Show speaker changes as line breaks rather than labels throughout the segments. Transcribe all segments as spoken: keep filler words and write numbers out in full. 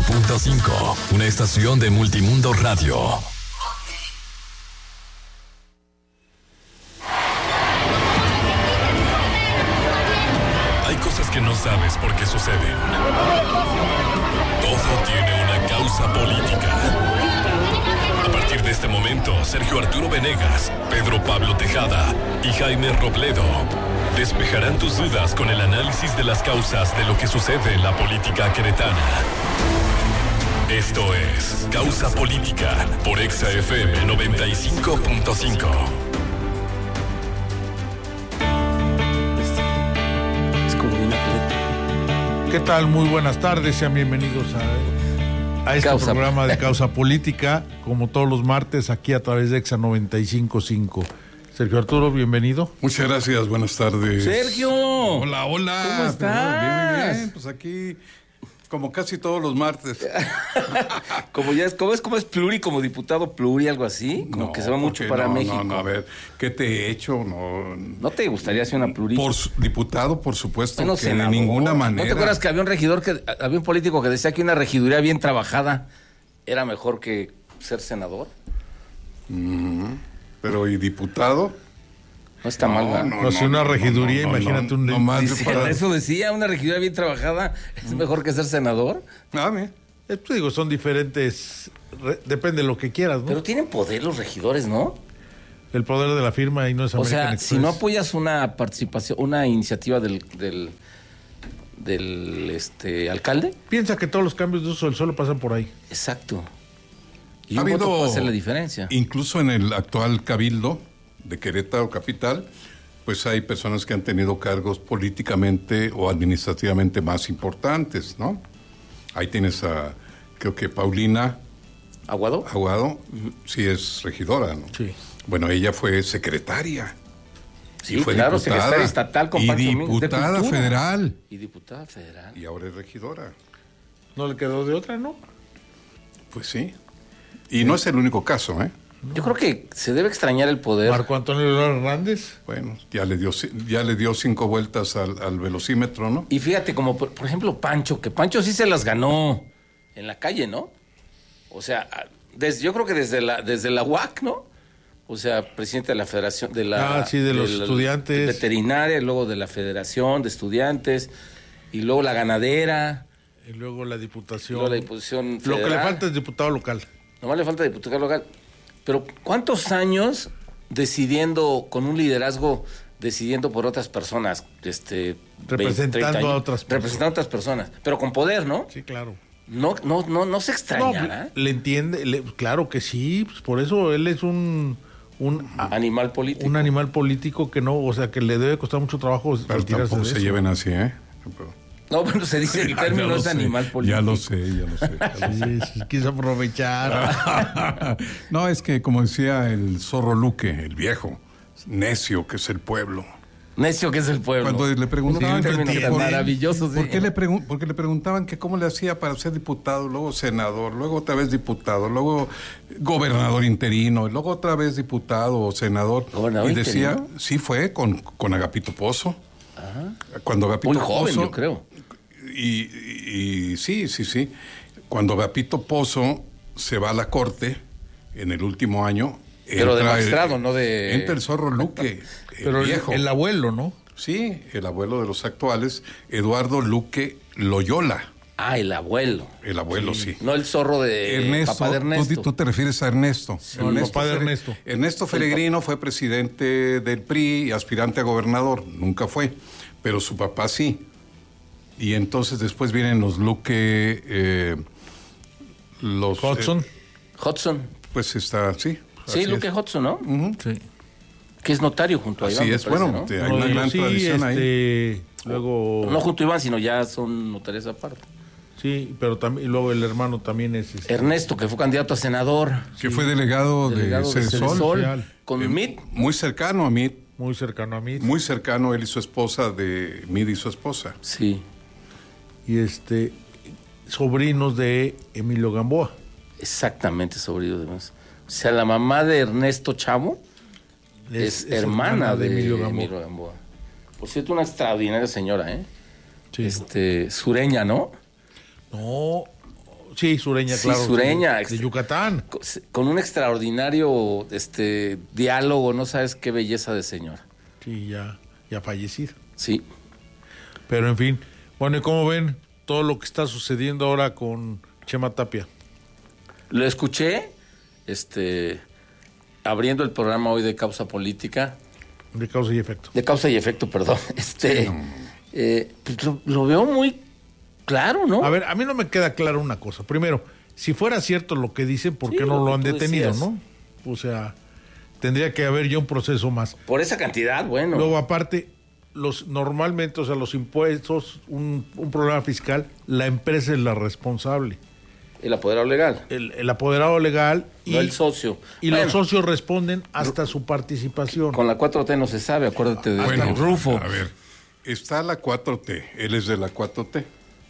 cinco punto cinco, una estación de Multimundo Radio. Hay cosas que no sabes por qué suceden. Todo tiene una causa política. A partir de este momento, Sergio Arturo Venegas, Pedro Pablo Tejada y Jaime Robledo despejarán tus dudas con el análisis de las causas de lo que sucede en la política queretana. Esto es Causa Política por Exa F M noventa y cinco punto cinco.
¿Qué tal? Muy buenas tardes, sean bienvenidos a, a este Causa. programa de Causa Política, como todos los martes, aquí a través de Exa noventa y cinco punto cinco. Sergio Arturo, bienvenido.
Muchas gracias, buenas tardes.
Sergio.
Hola, hola.
¿Cómo estás?
Bien, muy bien, pues aquí, como casi todos los martes.
como ya es, como es, como es pluri, como diputado pluri, algo así, como
no,
que se va mucho para
no,
México.
No, no, a ver, ¿qué te he hecho? No,
¿No te gustaría ser una pluri?
Por diputado, por supuesto,
bueno,
que
senador,
de ninguna manera.
¿No te acuerdas que había un regidor, que había un político que decía que una regiduría bien trabajada era mejor que ser senador?
Mm, pero, ¿y diputado?
No está no, mal, ¿verdad?
No, no, si una regiduría, no, no, imagínate no, un...
No, más
dice, para... Eso decía, una regiduría bien trabajada es mejor que ser senador.
Ah, bien.
Esto digo, son diferentes, re, depende de lo que quieras, ¿no?
Pero tienen poder los regidores, ¿no?
El poder de la firma y no es American
O sea,
Express.
Si no apoyas una participación, una iniciativa del, del, del este, alcalde.
Piensa que todos los cambios de uso del suelo pasan por ahí.
Exacto. Y
ha
un
habido,
voto puede hacer la diferencia.
Incluso en el actual cabildo de Querétaro Capital, pues hay personas que han tenido cargos políticamente o administrativamente más importantes, ¿no? Ahí tienes a, creo que Paulina
¿Aguado?
Aguado, uh-huh. Sí es regidora, ¿no?
Sí.
Bueno, ella fue secretaria.
Sí,
y fue
claro,
diputada,
secretaria estatal con
y
Pancho
diputada
de
federal.
Y diputada federal.
Y ahora es regidora.
¿No le quedó de otra, no?
Pues sí. Y sí. No es el único caso, ¿eh?
Yo creo que se debe extrañar el poder.
Marco Antonio Hernández.
Bueno, ya le dio ya le dio cinco vueltas al, al velocímetro, ¿no?
Y fíjate, como por, por ejemplo Pancho, que Pancho sí se las ganó en la calle, ¿no? O sea, desde, yo creo que desde la desde la U A C, ¿no? O sea, presidente de la Federación de la
Ah, sí, de, de los la, estudiantes.
Veterinaria, luego de la Federación de Estudiantes, y luego la ganadera.
Y luego la diputación.
Y luego la diputación
federal. Lo que le falta es diputado local.
Nomás le falta diputado local. Pero ¿cuántos años decidiendo, con un liderazgo, decidiendo por otras personas? este
Representando a otras
personas. Representando a otras personas, pero con poder, ¿no?
Sí, claro.
No, no, no, no se extrañará.
No, le entiende, le, claro que sí, pues por eso él es un... un
animal político.
Un animal político que no, o sea, que le debe costar mucho trabajo
pero
retirarse
tampoco
de
se
eso.
lleven así, ¿eh? Pero...
No, bueno, se dice el término es animal político.
Ya lo sé, ya lo sé. Ya lo sé.
Sí, quiso aprovechar.
No, es que como decía el zorro Luque, el viejo, necio que es el pueblo.
Necio que es el pueblo.
Cuando le preguntaban...
Sí, que por, maravilloso, sí.
¿por qué le pregun- porque le preguntaban que cómo le hacía para ser diputado, luego senador, luego otra vez diputado, luego gobernador interino, luego otra vez diputado o senador.
¿Gobernador
y decía,
interino?
sí fue con, con Agapito Pozo.
Ajá.
Cuando Agapito
Muy joven,
Pozo,
yo creo.
Y, y, y sí, sí, sí. Cuando Agapito Pozo se va a la corte en el último año...
Pero de magistrado, no de...
Entra el zorro Luque, el
Pero
viejo.
El, el abuelo, ¿no?
Sí, el abuelo de los actuales, Eduardo Luque Loyola.
Ah, el abuelo.
El abuelo, sí. sí.
No el zorro de
Ernesto,
papá de Ernesto.
Tú, tú te refieres a Ernesto.
Sí, Ernesto el papá de Ernesto.
Ernesto Peregrino fue presidente del P R I y aspirante a gobernador. Nunca fue, pero su papá sí. Y entonces después vienen los Luque... Eh, los
Hudson.
Eh,
Hudson.
Pues está, sí.
Sí, Luque es. Hudson, ¿no?
Uh-huh.
Sí.
Que es notario junto a
Así
Iván.
Así es,
parece,
bueno,
¿no?
te, hay
no,
una gran
sí,
tradición
este,
ahí.
Luego...
No junto a Iván, sino ya son notarios aparte.
Sí, pero también, y luego el hermano también es... Este,
Ernesto, que fue candidato a senador.
Que sí. Fue delegado, delegado de, de Cedesol.
Sol, con eh, Mit.
Muy cercano a Mit.
Muy cercano a Mit.
Muy cercano él y su esposa, de Mit y su esposa.
Sí.
Y este, sobrinos de Emilio Gamboa.
Exactamente, sobrino de más. O sea, la mamá de Ernesto Chavo es, es, es hermana, hermana de, de Emilio, Gamboa. Emilio Gamboa. Por cierto, una extraordinaria señora, ¿eh?
Sí.
Este, sureña, ¿no?
No, Sí, sureña,
Sí,
claro.
sureña.
De, de Yucatán.
Con, con un extraordinario este diálogo, no sabes qué belleza de señora.
Sí, ya, ya fallecido.
Sí.
Pero en fin, bueno, ¿y cómo ven todo lo que está sucediendo ahora con Chema Tapia?
Lo escuché, este, abriendo el programa hoy de Causa Política.
De causa y efecto.
De causa y efecto, perdón. Este,
Sí, no.
eh, pues lo, lo veo muy claro, ¿no?
A ver, a mí no me queda claro una cosa. Primero, si fuera cierto lo que dicen, ¿por
Sí,
qué no
lo
lo
que
han
tú
detenido,
decías.
no? O sea, tendría que haber ya un proceso más.
Por esa cantidad, bueno.
Luego, aparte, los normalmente, o sea, los impuestos, un, un problema fiscal, la empresa es la responsable.
El apoderado legal,
El, el apoderado legal y,
no el socio.
y
Bueno,
los socios responden hasta su participación.
con la cuatro T no se sabe, acuérdate de
Bueno,
Rufo.
a ver, está la cuatro T, él es de la cuatro T.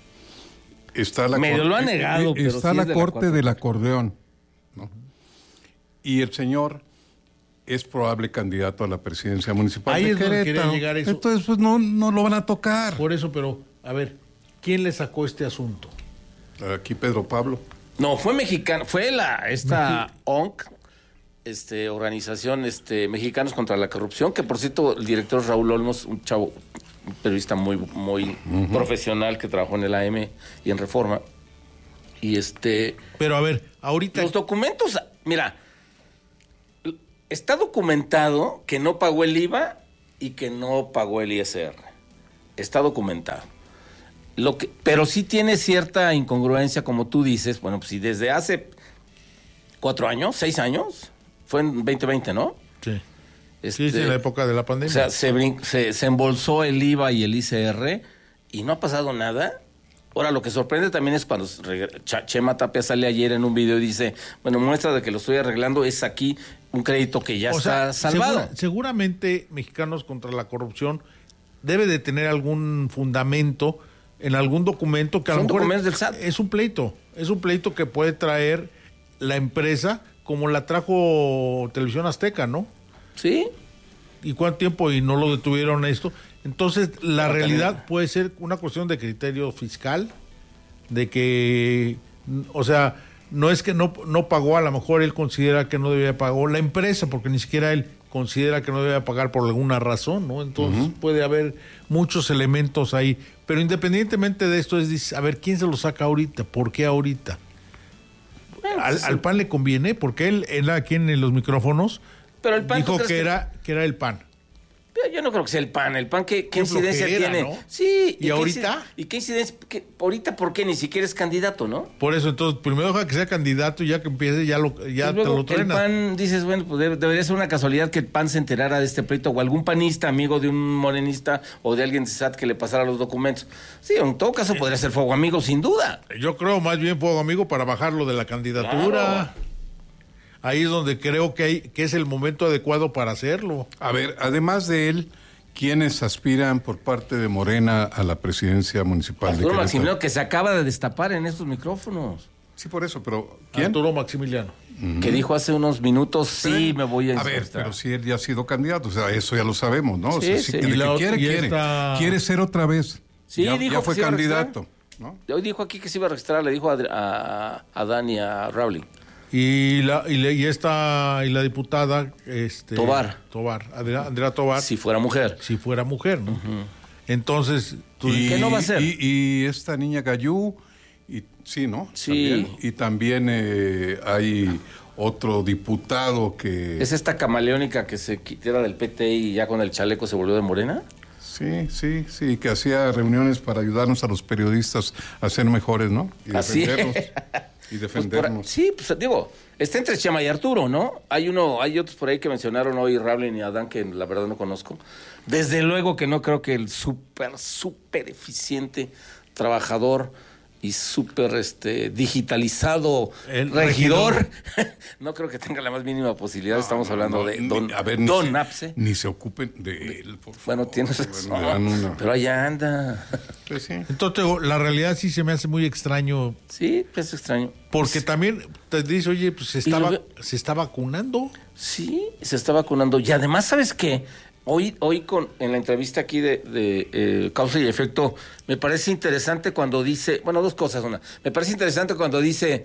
Está la
Medio
corte-
lo ha negado,
eh,
pero
está
sí
la
es de la
corte
cuatro T.
del acordeón, ¿no? Y el señor es probable candidato a la presidencia municipal
Ahí
de
es donde quería
Querétaro.
llegar eso.
Entonces, pues no, no lo van a tocar.
Por eso, pero, a ver, ¿quién le sacó este asunto?
Aquí Pedro Pablo.
No, fue mexicano, fue la esta O N C, este organización este Mexicanos contra la Corrupción, que por cierto el director Raúl Olmos, un chavo, un periodista muy muy uh-huh. profesional que trabajó en el A M y en Reforma. Y este
Pero a ver, ahorita
los documentos, mira, está documentado que no pagó el I V A y que no pagó el I S R. Está documentado. Lo que, pero sí tiene cierta incongruencia, como tú dices. Bueno, pues si desde hace cuatro años, seis años, fue en veinte veinte, ¿no?
Sí.
Este,
Sí, sí, en la época de la pandemia.
O sea, se, brin- se, se embolsó el I V A y el I S R y no ha pasado nada. Ahora, lo que sorprende también es cuando reg- Ch- Chema Tapia sale ayer en un video y dice, bueno, muestra de que lo estoy arreglando, es aquí un crédito que ya
O
está
sea,
salvado.
segura- seguramente Mexicanos contra la Corrupción debe de tener algún fundamento en algún documento que a
Son
lo mejor
documentos del S A T.
es un pleito, es un pleito que puede traer la empresa como la trajo Televisión Azteca, ¿no?
¿Sí?
¿Y cuánto tiempo y no lo detuvieron esto? Entonces, la
Pero
realidad
también-
puede ser una cuestión de criterio fiscal, de que, o sea, no es que no, no pagó, a lo mejor él considera que no debía pagar, la empresa, porque ni siquiera él considera que no debe pagar por alguna razón, ¿no? Entonces uh-huh. puede haber muchos elementos ahí. Pero independientemente de esto, es decir, a ver, ¿quién se lo saca ahorita? ¿Por qué ahorita?
Bueno,
Al,
sí.
al P A N le conviene, porque él, él aquí en los micrófonos
Pero el P A N, ¿tú
dijo
crees
que,
que-
era, que era el P A N.
Yo no creo que sea el P A N. El P A N, ¿qué, qué
Qué
incidencia
flojera,
tiene?
¿no?
Sí.
¿Y
qué
ahorita?
incid- ¿Y qué incidencia? qué- ahorita, ¿por qué? Ni siquiera es candidato, ¿no?
Por eso, entonces, primero deja que sea candidato y ya que empiece, ya, lo, ya
Y
te
luego
lo
el P
truena.
A N, dices, bueno, pues debe- debería ser una casualidad que el P A N se enterara de este pleito, o algún panista, amigo de un morenista, o de alguien de S A T que le pasara los documentos. Sí, en todo caso podría ser fuego amigo, sin duda.
Yo creo más bien fuego amigo para bajarlo de la candidatura.
Claro.
Ahí es donde creo que, hay, que es el momento adecuado para hacerlo.
A ver, además de él, ¿quiénes aspiran por parte de Morena a la presidencia municipal de
Arturo
Querétaro?
Maximiliano, que se acaba de destapar en estos micrófonos.
Sí, por eso, pero ¿quién?
Arturo Maximiliano.
Que dijo hace unos minutos, sí, me voy a
A ver,
registrar.
pero si él ya ha sido candidato, o sea, eso ya lo sabemos, ¿no? O
Sí,
sea,
sí.
que
Y
de
la
que
ot-
quiere,
y
quiere.
esta-
Quiere ser otra vez.
Sí,
ya,
dijo
ya
que
fue
se iba a
candidato, ¿no?
Hoy dijo aquí que se iba a registrar, le dijo a, Adri- a, a Dan y a Rowling.
Y la y, le- y esta y la diputada este
Tobar.
Tobar, Andrea, Andrea Tobar,
Si fuera mujer.
si fuera mujer, ¿no? Entonces, tú
Y,
¿Qué no va a hacer?
Y, y esta niña Gayú, y, sí, ¿no?
Sí.
También. Y también eh, hay otro diputado que...
¿Es esta camaleónica que se quitara del P T y ya con el chaleco se volvió de Morena?
Sí, sí, sí, que hacía reuniones para ayudarnos a los periodistas a ser mejores, ¿no? Y
Así es.
defendernos. Y
Pues por-
defendernos.
sí, pues digo, está entre Chema y Arturo, ¿no? Hay uno, hay otros por ahí que mencionaron hoy, Rowling y Adán, que la verdad no conozco. Desde luego que no creo que el súper, súper eficiente trabajador y súper este, digitalizado
El
regidor, no creo que tenga la más mínima posibilidad. Estamos
No,
hablando
no,
de
ni-
Don,
a ver, ni
Don
se-
Napse.
Ni se ocupen de él, por favor.
Bueno, tienes
Bueno,
razón,
le dan una-
pero allá anda.
Pues sí.
entonces digo, la realidad sí se me hace muy extraño
Sí, es extraño.
porque también te dice, oye, pues se
Y lo
está,
veo-
se está vacunando.
Sí, se está vacunando. Y además, ¿sabes qué? Hoy, hoy con, en la entrevista aquí de, de eh, Causa y Efecto, me parece interesante cuando dice, bueno, dos cosas, una, me parece interesante cuando dice,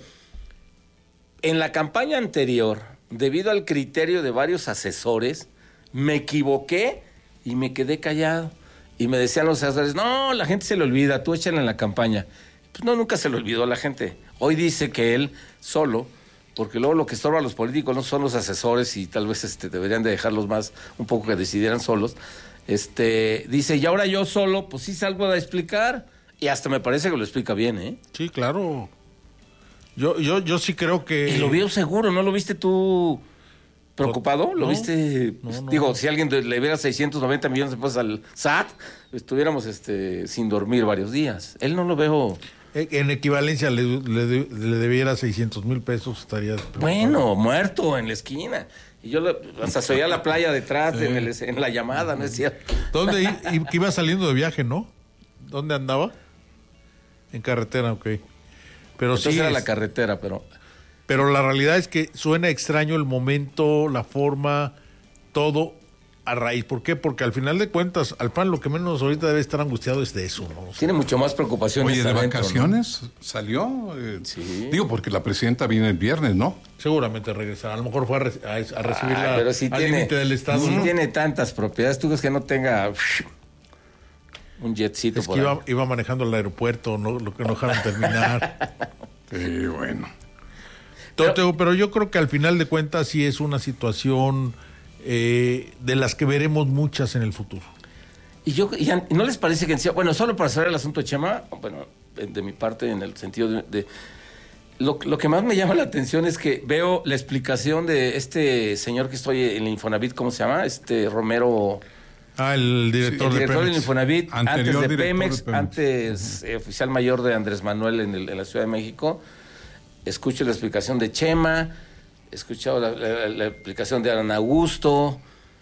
en la campaña anterior, debido al criterio de varios asesores, me equivoqué y me quedé callado. Y me decían los asesores, no, la gente se le olvida, tú échale en la campaña. Pues no, nunca se le olvidó a la gente. Hoy dice que él solo, porque luego lo que estorba a los políticos no son los asesores y tal vez este, deberían de dejarlos más, un poco que decidieran solos. Este, dice, y ahora yo solo, pues sí salgo a explicar, y hasta me parece que lo explica bien, ¿eh?
Sí, claro. Yo, yo, yo sí creo que...
Y lo veo seguro, ¿no lo viste tú preocupado? ¿Lo
no,
viste?
no, no.
Digo, si alguien le diera seiscientos noventa millones de pesos al S A T, estuviéramos este, sin dormir varios días. Él no lo veo...
En equivalencia le, le, le debiera seiscientos mil pesos, estaría...
Bueno, muerto en la esquina. Y yo le, hasta se veía la playa detrás de, en, el, en la llamada, ¿no es cierto?
¿Dónde i- i- iba saliendo de viaje, no? ¿Dónde andaba? En carretera, ok. Pero
Entonces
sí
era
es-
la carretera, pero...
Pero la realidad es que suena extraño el momento, la forma, todo a raíz. ¿Por qué? Porque al final de cuentas, al P A N lo que menos ahorita debe estar angustiado es de eso, ¿no? O sea,
Tiene mucho más preocupaciones.
Oye, ¿de
adentro,
vacaciones salió? Eh,
Sí.
Digo, porque la presidenta viene el viernes, ¿no?
seguramente regresará. A lo mejor fue a, re- a- a recibir
Ah,
la,
pero si
al
tiene,
límite del Estado.
si
¿no?
tiene tantas propiedades, tú crees que no tenga un jetcito
Es
por
que
ahí?
iba, iba manejando el aeropuerto, no, lo que no dejaron terminar.
Eh, bueno.
Pero,
Pero-
pero yo creo que al final de cuentas sí es una situación eh, de las que veremos muchas en el futuro.
Y yo, y an- ¿no les parece que en sí- bueno, solo para cerrar el asunto de Chema, bueno, de, de mi parte, en el sentido de, de- lo, lo que más me llama la atención es que veo la explicación de este señor que estoy en el Infonavit, ¿cómo se llama? Este Romero,
Ah, el director,
el
de
director del
Pemex.
Infonavit,
Anterior
antes de
director de
Pemex,
Pemex.
antes eh, oficial mayor de Andrés Manuel en, el- en la Ciudad de México. Escucho la explicación de Chema, he escuchado la, la- la explicación de Adán Augusto,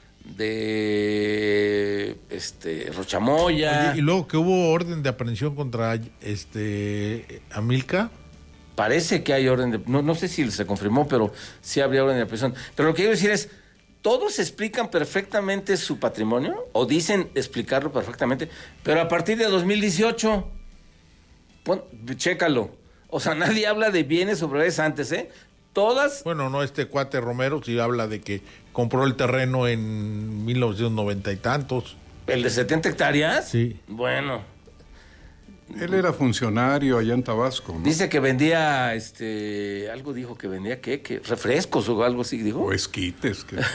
de este Rochamoya.
Oye, y luego que hubo orden de aprehensión contra este Amilca.
Parece que hay orden de... No, no sé si se confirmó, pero sí habría orden de aprehensión. Pero lo que quiero decir es, ¿todos explican perfectamente su patrimonio? ¿O dicen explicarlo perfectamente? Pero a partir de dos mil dieciocho, pon, chécalo. O sea, nadie habla de bienes o propiedades antes, ¿eh? Todas...
Bueno, no, este cuate Romero sí habla de que compró el terreno en mil novecientos noventa y tantos.
¿El de setenta hectáreas?
Sí.
Bueno,
Él era funcionario allá en Tabasco, ¿no?
dice que vendía, este... Algo dijo que vendía, ¿qué? ¿Qué? Refrescos o algo así, dijo.
O esquites. Que...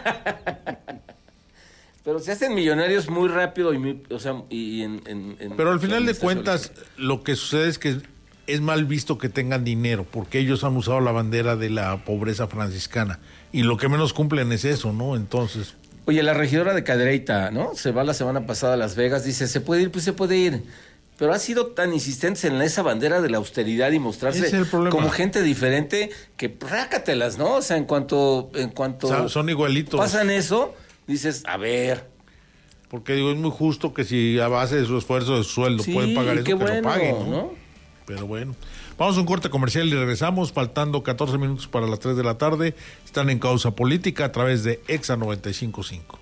Pero se hacen millonarios muy rápido y, muy, o sea, y en, en- en-
Pero al final de
en-
cuentas, lo que sucede es que es mal visto que tengan dinero, porque ellos han usado la bandera de la pobreza franciscana. Y lo que menos cumplen es eso, ¿no? Entonces,
Oye, la regidora de Cadereyta, ¿no? Se va la semana pasada a Las Vegas, dice, ¿se puede ir? Pues se puede ir. Pero ha sido tan insistentes en esa bandera de la austeridad y mostrarse
Ese es el problema.
como gente diferente que rácatelas, ¿no? O sea, en cuanto, en cuanto
Son- son igualitos.
pasan eso, dices, a ver.
porque digo, es muy justo que si a base de su esfuerzo, de su sueldo,
Sí,
pueden pagar eso,
qué
que
bueno,
lo paguen, ¿no?
¿no?
Pero bueno, vamos a un corte comercial y regresamos, faltando catorce minutos para las tres de la tarde. Están en Causa Política a través de Exa noventa y cinco punto cinco.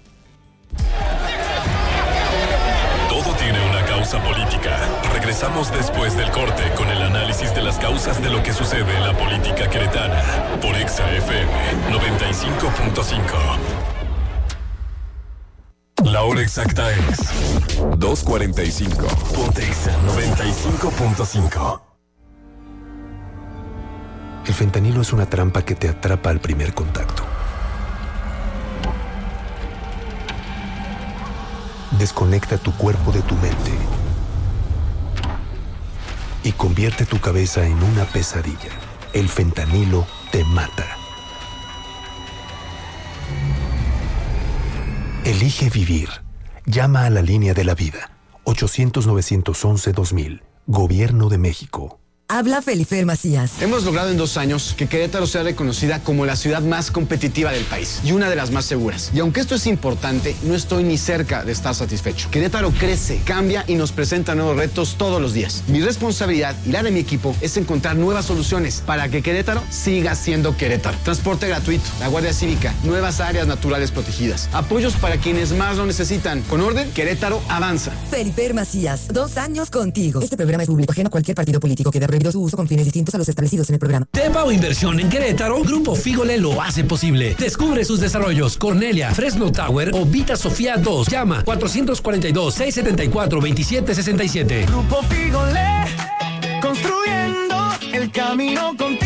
Todo tiene una causa política. Regresamos después del corte con el análisis de las causas de lo que sucede en la política queretana por Exa F M noventa y cinco punto cinco. La hora exacta es dos cuarenta y cinco. Ponte Exa noventa y cinco punto cinco.
El fentanilo es una trampa que te atrapa al primer contacto. Desconecta tu cuerpo de tu mente y convierte tu cabeza en una pesadilla. El fentanilo te mata. Elige vivir. Llama a la línea de la vida. ochocientos, novecientos once, dos mil. Gobierno de México.
Habla Felifer Macías.
Hemos logrado en dos años que Querétaro sea reconocida como la ciudad más competitiva del país y una de las más seguras. Y aunque esto es importante, no estoy ni cerca de estar satisfecho. Querétaro crece, cambia y nos presenta nuevos retos todos los días. Mi responsabilidad y la de mi equipo es encontrar nuevas soluciones para que Querétaro siga siendo Querétaro. Transporte gratuito, la Guardia Cívica, nuevas áreas naturales protegidas, apoyos para quienes más lo necesitan. Con orden, Querétaro avanza.
Felifer Macías, dos años contigo. Este programa es público ajeno a cualquier partido político. Queda prohibido su uso con fines distintos a los establecidos en el programa.
Tepa o inversión en Querétaro, Grupo Fígole lo hace posible. Descubre sus desarrollos: Cornelia, Fresno Tower o Vita Sofía dos. Llama cuatrocientos cuarenta y dos, seiscientos setenta y cuatro, veintisiete sesenta y siete.
Grupo Fígole, construyendo el camino contigo.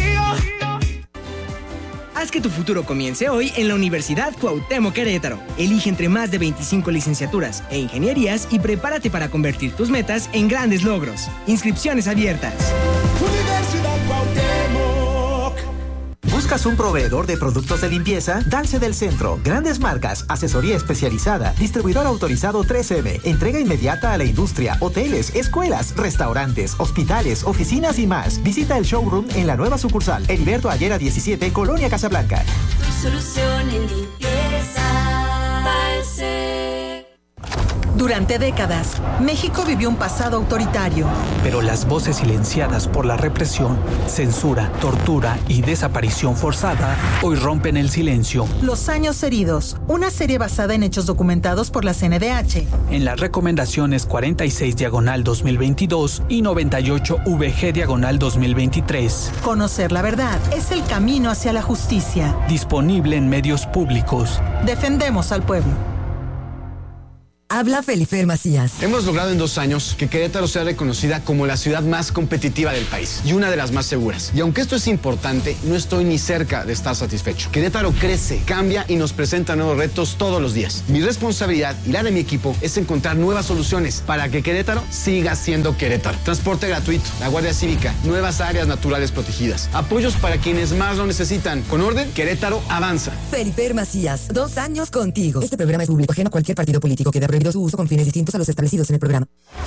Haz que tu futuro comience hoy en la Universidad Cuauhtémoc Querétaro. Elige entre más de veinticinco licenciaturas e ingenierías y prepárate para convertir tus metas en grandes logros. Inscripciones abiertas.
Universidad Cuauhtémoc.
¿Buscas un proveedor de productos de limpieza? Dalce del Centro. Grandes marcas, asesoría especializada, distribuidor autorizado tres eme, entrega inmediata a la industria, hoteles, escuelas, restaurantes, hospitales, oficinas y más. Visita el showroom en la nueva sucursal, Heriberto Ayera diecisiete, Colonia Casablanca.
Tu solución en limpieza, Dalce.
Durante décadas, México vivió un pasado autoritario.
Pero las voces silenciadas por la represión, censura, tortura y desaparición forzada hoy rompen el silencio.
Los años heridos, una serie basada en hechos documentados por la C N D H.
En las recomendaciones cuarenta y seis diagonal dos mil veintidós y noventa y ocho V G diagonal dos mil veintitrés.
Conocer la verdad es el camino hacia la justicia.
Disponible en medios públicos.
Defendemos al pueblo.
Habla Felifer Macías.
Hemos logrado en dos años que Querétaro sea reconocida como la ciudad más competitiva del país y una de las más seguras. Y aunque esto es importante, no estoy ni cerca de estar satisfecho. Querétaro crece, cambia y nos presenta nuevos retos todos los días. Mi responsabilidad y la de mi equipo es encontrar nuevas soluciones para que Querétaro siga siendo Querétaro. Transporte gratuito, la Guardia Cívica, nuevas áreas naturales protegidas, apoyos para quienes más lo necesitan. Con orden, Querétaro avanza.
Felifer Macías, dos años contigo. Este programa es público ajeno a cualquier partido político. Queda prohibido su uso con fines distintos a los establecidos en el programa.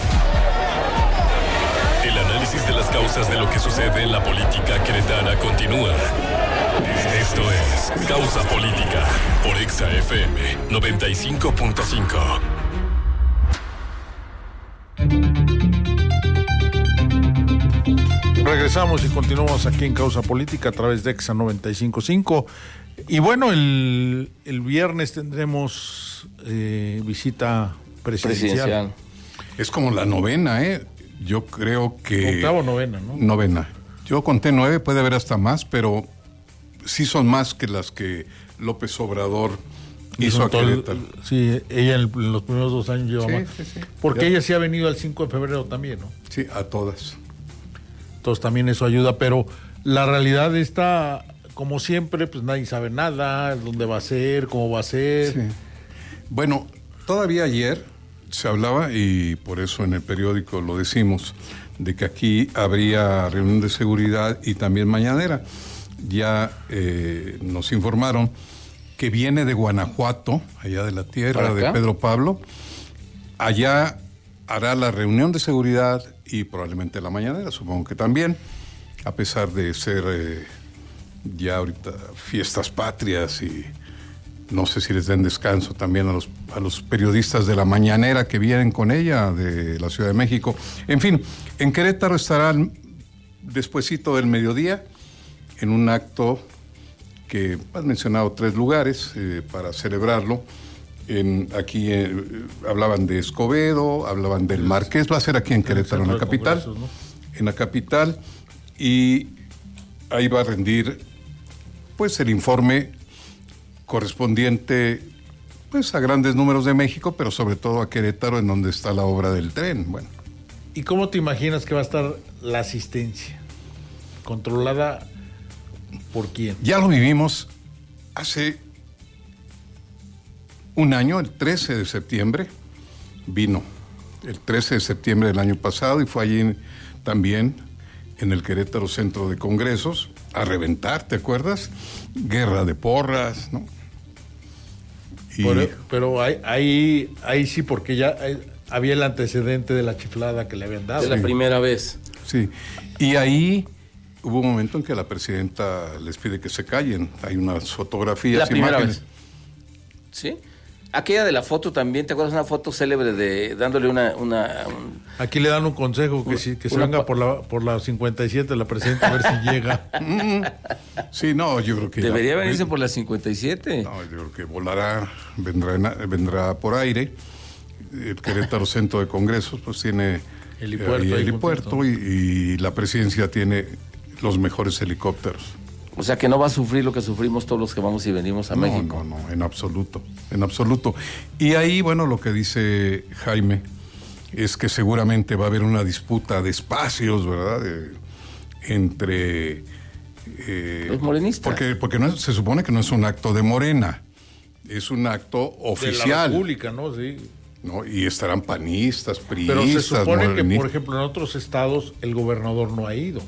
El análisis de las causas de lo que sucede en la política queretana continúa. Esto es Causa Política por Exa F M noventa y cinco punto cinco.
Regresamos y continuamos aquí en Causa Política a través de Exa noventa y cinco punto cinco. Y bueno, el, el viernes tendremos eh, visita presidencial. presidencial.
Es como la novena, ¿eh? Yo creo que...
Octava o novena, ¿no?
Novena. Yo conté nueve, puede haber hasta más, pero sí son más que las que López Obrador hizo a Querétaro.
Sí, ella en, en los primeros dos años lleva
sí,
más.
Sí, sí.
Porque
ya.
ella sí ha venido al cinco de febrero también, ¿no?
Sí, a todas.
Entonces también eso ayuda, pero la realidad está... Como siempre, pues nadie sabe nada, dónde va a ser, cómo va a ser.
Sí. Bueno, todavía ayer se hablaba, y por eso en el periódico lo decimos, de que aquí habría reunión de seguridad y también mañanera. Ya eh, nos informaron que viene de Guanajuato, allá de la tierra de Pedro Pablo. Allá hará la reunión de seguridad y probablemente la mañanera, supongo que también, a pesar de ser... Eh, ya ahorita fiestas patrias y no sé si les den descanso también a los, a los periodistas de la mañanera que vienen con ella de la Ciudad de México. En fin, en Querétaro estarán despuesito del mediodía en un acto que has mencionado tres lugares eh, para celebrarlo. En, aquí eh, hablaban de Escobedo, hablaban del Marqués, va a ser aquí en Querétaro, en la capital, ¿no? En la capital, y ahí va a rendir pues el informe correspondiente pues a grandes números de México, pero sobre todo a Querétaro, en donde está la obra del tren. Bueno.
¿Y cómo te imaginas que va a estar la asistencia? ¿Controlada por quién?
Ya lo vivimos hace un año, el trece de septiembre, vino el trece de septiembre del año pasado y fue allí también en el Querétaro Centro de Congresos a reventar, ¿te acuerdas? Guerra de porras, ¿no? Y...
Pero, pero ahí, ahí, ahí sí, porque ya hay, había el antecedente de la chiflada que le habían dado.
De la
sí.
primera vez.
Sí, Y ahí hubo un momento en que la presidenta les pide que se callen. Hay unas fotografías,
la primera
imágenes.
vez. ¿Sí? Aquella de la foto también, ¿te acuerdas? Una foto célebre de dándole una... una un,
Aquí le dan un consejo, que, si, que se venga por la, por la cincuenta y siete la presidenta a ver si llega.
Sí, no, yo creo que...
Debería
la,
venirse por la cincuenta y siete.
No, yo creo que volará, vendrá, en, vendrá por aire. El Querétaro Centro de Congresos pues tiene
helipuerto,
eh, helipuerto y, y la presidencia tiene los mejores helicópteros.
O sea que no va a sufrir lo que sufrimos todos los que vamos y venimos a
no,
México.
No, no, en absoluto, en absoluto. Y ahí, bueno, lo que dice Jaime es que seguramente va a haber una disputa de espacios, ¿verdad? De, entre...
Eh, los morenistas.
Porque, porque no es, se supone que no es un acto de Morena, es un acto oficial.
De la República, ¿no? Sí.
¿No? Y estarán panistas, priistas,
pero se supone
morenistas.
Que, por ejemplo, en otros estados el gobernador no ha ido.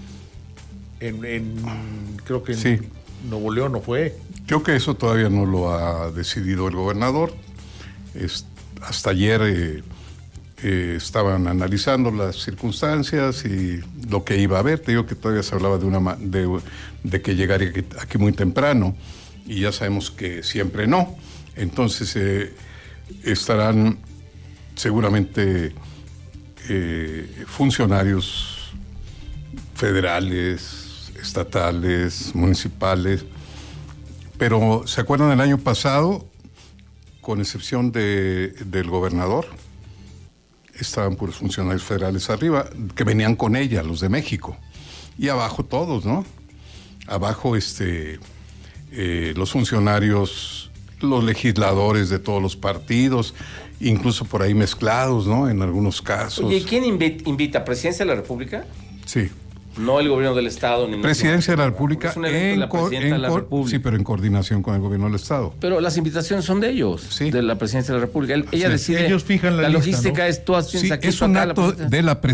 En, en creo que en
sí.
Nuevo León no fue.
Creo que eso todavía no lo ha decidido el gobernador. Es, hasta ayer eh, eh, estaban analizando las circunstancias y lo que iba a haber. Te digo que todavía se hablaba de una de, de que llegaría aquí, aquí muy temprano y ya sabemos que siempre no. Entonces eh, estarán seguramente eh, funcionarios federales, estatales, municipales, pero ¿se acuerdan el año pasado? Con excepción de, del gobernador, estaban puros funcionarios federales arriba, que venían con ella, los de México, y abajo todos, ¿no? Abajo este, eh, los funcionarios, los legisladores de todos los partidos, incluso por ahí mezclados, ¿no? En algunos casos.
Oye, ¿quién invita? ¿Invita? ¿Presidencia de la República?
Sí.
No el gobierno del Estado. Ni
Presidencia de la República.
Es un evento de la Presidenta de la República.
Sí, pero en coordinación con el gobierno del Estado.
Pero las invitaciones son de ellos, sí. De la Presidencia de la República. Él, ella
sí.
decide.
Ellos fijan la,
la
lista,
logística
¿no?
es tú haces
sí,
aquí.
es un acto de la Presidencia